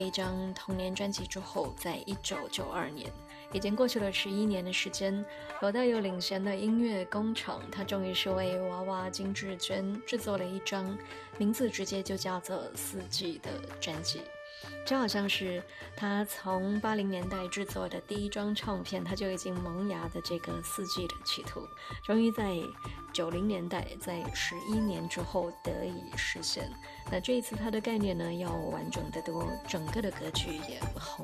一张同年专辑之后，在1992年，已经过去了11年的时间，罗大佑领衔的音乐工厂，他终于是为娃娃金志娟制作了一张名字直接就叫做《四季》的专辑。就好像是他从80年代制作的第一张唱片，他就已经萌芽的这个四季的企图，终于在90年代，在11年之后得以实现。那这一次他的概念呢，要完整得多，整个的格局也红